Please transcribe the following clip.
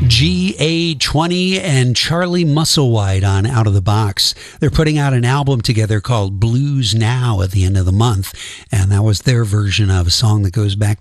GA20 and Charlie Musselwhite on Out of the Box. They're putting out an album together called Blues Now at the end of the month, and that was their version of a song that goes back